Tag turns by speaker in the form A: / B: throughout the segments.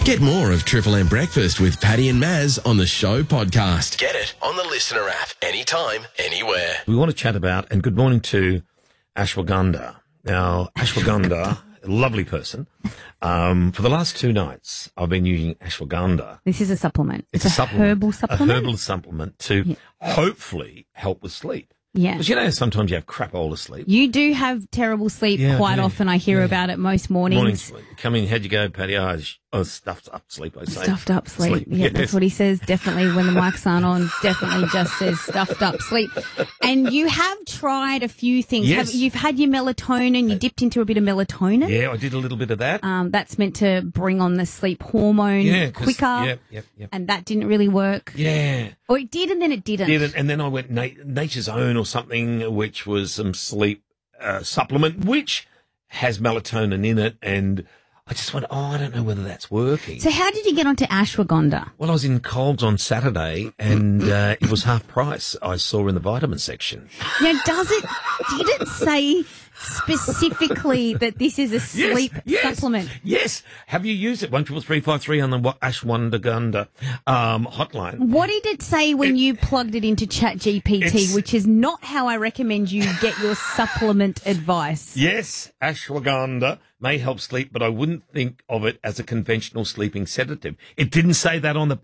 A: Get more of Triple M Breakfast with Paddy and Maz on the Show podcast. Get it on the Listener app anytime, anywhere.
B: We want to chat about, and good morning to Ashwagandha. Now, Ashwagandha, a lovely person. For the last 2 nights, I've been using ashwagandha.
C: This is a supplement.
B: It's a supplement.
C: Herbal supplement?
B: A herbal supplement to hopefully help with sleep.
C: Yeah.
B: Because, you know, sometimes you have crap all to sleep.
C: You do have terrible sleep quite often. I hear about it most mornings.
B: Morning sleep. Come in, how'd you go, Paddy? Stuffed up sleep, I say.
C: Stuffed up sleep. Yeah, that's what he says. Definitely when the mics aren't on, definitely just says stuffed up sleep. And you have tried a few things.
B: Yes.
C: You've had your melatonin. You dipped into a bit of melatonin.
B: Yeah, I did a little bit of that.
C: That's meant to bring on the sleep hormone quicker.
B: Yep.
C: And that didn't really work.
B: Yeah.
C: Or it did and then it didn't.
B: And then I went Nature's Own or something, which was some sleep supplement, which has melatonin in it. And I just went, I don't know whether that's working.
C: So how did you get onto ashwagandha?
B: Well, I was in Coles on Saturday and it was half price. I saw in the vitamin section.
C: Now, did it say specifically that this is a sleep supplement?
B: Yes. Have you used it? 13353 on the Ashwagandha hotline.
C: What did it say when you plugged it into ChatGPT, which is not how I recommend you get your supplement advice?
B: Yes, ashwagandha may help sleep, but I wouldn't think of it as a conventional sleeping sedative. It didn't say that on the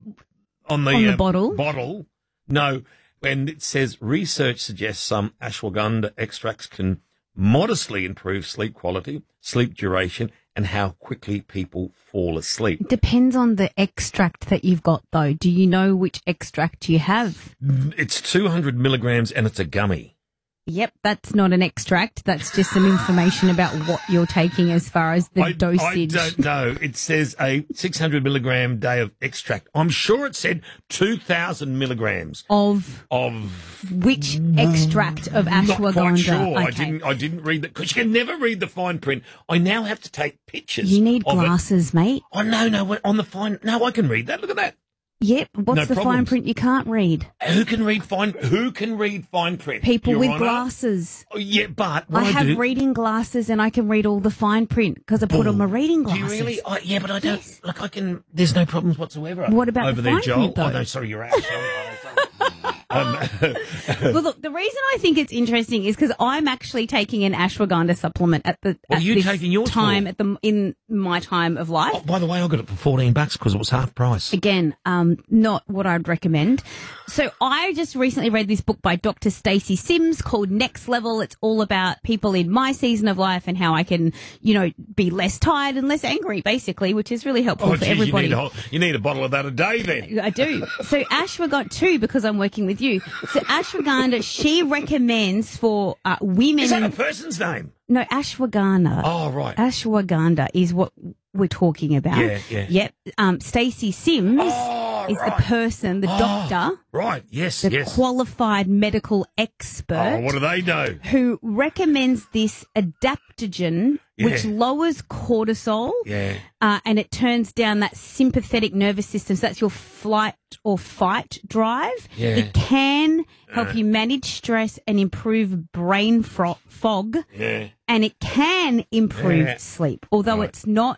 C: bottle.
B: Bottle, no. And it says research suggests some ashwagandha extracts can modestly improve sleep quality, sleep duration, and how quickly people fall asleep.
C: It depends on the extract that you've got, though. Do you know which extract you have?
B: It's 200 milligrams, and it's a gummy.
C: Yep, that's not an extract. That's just some information about what you're taking as far as the dosage.
B: I don't know. It says a 600 milligram day of extract. I'm sure it said 2,000 milligrams.
C: Of which extract of ashwagandha?
B: Not quite sure.
C: Okay.
B: I didn't read that because you can never read the fine print. I now have to take pictures.
C: You need glasses, mate.
B: Oh, no, on the fine. No, I can read that. Look at that.
C: Yep. What's the fine print you can't read?
B: Who can read fine print?
C: People with glasses.
B: Oh, yeah, but
C: I have reading glasses and I can read all the fine print because I put on my reading glasses.
B: Do you really? Yeah, but I don't. Yes. Look, I can. There's no problems whatsoever.
C: What about
B: over
C: the fine
B: there, Joel?
C: print, though?
B: Oh no, sorry, you're out. Sorry.
C: Well, look, the reason I think it's interesting is because I'm actually taking an ashwagandha supplement at the in my time of life.
B: Oh, by the way, I got it for $14 because it was half price.
C: Again, not what I'd recommend. So I just recently read this book by Dr. Stacey Sims called Next Level. It's all about people in my season of life and how I can, be less tired and less angry, basically, which is really helpful for everybody.
B: You need a bottle of that a day then.
C: I do. So ashwagandha too, because I'm working with you. So ashwagandha, she recommends for women.
B: Is that a person's name?
C: No, ashwagandha.
B: Oh, right.
C: Ashwagandha is what we're talking about.
B: Yeah.
C: Yep. Stacey Sims is the person, the doctor.
B: Right, yes,
C: the qualified medical expert.
B: Oh, what do they know?
C: Who recommends this adaptogen, which lowers cortisol.
B: Yeah.
C: And it turns down that sympathetic nervous system. So that's your flight or fight drive.
B: Yeah.
C: It can help you manage stress and improve brain fog.
B: Yeah.
C: And it can improve sleep, although it's not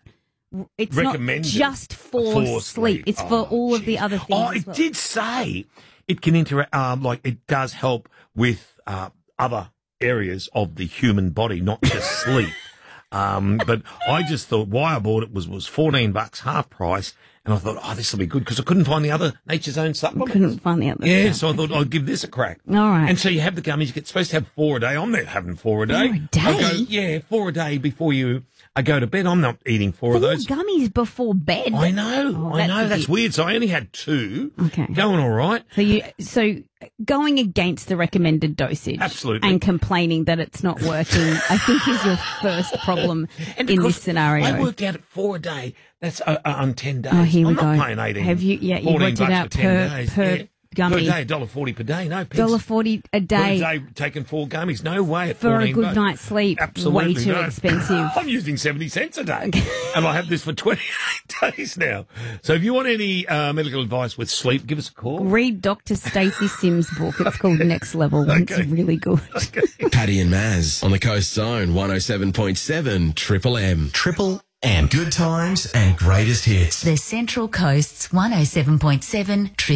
C: just for sleep. It's for all of the other things.
B: Oh, it did say it can interact, it does help with other areas of the human body, not just sleep. But I just thought why I bought it was $14, half price. And I thought, this will be good because I couldn't find the other Nature's Own supplement.
C: Couldn't find the other.
B: Yeah, so I thought I'd give this a crack.
C: All right.
B: And so you have the gummies. You're supposed to have 4 a day. I'm not having 4 a day.
C: 4 a day?
B: 4 a day before I go to bed. I'm not eating 4 of those.
C: 4 gummies before bed?
B: I know. That's weird. So I only had 2.
C: Okay.
B: Going all right.
C: So going against the recommended dosage.
B: Absolutely.
C: And complaining that it's not working, I think is your first problem in this scenario.
B: I worked out at 4 a day. That's on 10 days.
C: Oh, here we
B: I'm
C: go.
B: not paying 18.
C: Have you? Yeah, you worked it out per gummy.
B: Per day, $1.40 per day. No,
C: $1.40 a day.
B: Per day, taking 4 gummies. No way at
C: for
B: $14.
C: A good night's sleep.
B: Absolutely
C: way too expensive.
B: I'm using 70 cents a day, and I have this for 28 days now. So if you want any medical advice with sleep, give us a call.
C: Read Dr. Stacey Sims' book. It's called Next Level. Okay. It's really good.
A: Okay. Paddy and Maz on the Coast Zone 107.7 Triple M. and good times and greatest hits.
D: The Central Coast's 107.7